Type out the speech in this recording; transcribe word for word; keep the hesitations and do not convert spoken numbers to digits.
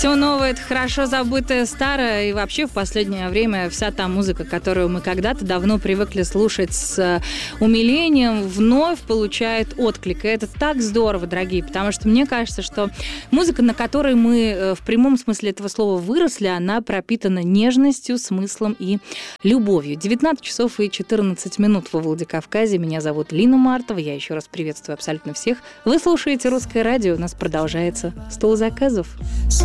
Все новое — это хорошо забытое старое, и вообще в последнее время вся та музыка, которую мы когда-то давно привыкли слушать с умилением, вновь получает отклик. И это так здорово, дорогие, потому что мне кажется, что музыка, на которой мы в прямом смысле этого слова выросли, она пропитана нежностью, смыслом и любовью. девятнадцать часов и четырнадцать минут во Владикавказе. Меня зовут Лина Мартова. Я еще раз приветствую абсолютно всех. Вы слушаете «Русское радио». У нас продолжается «Стол заказов».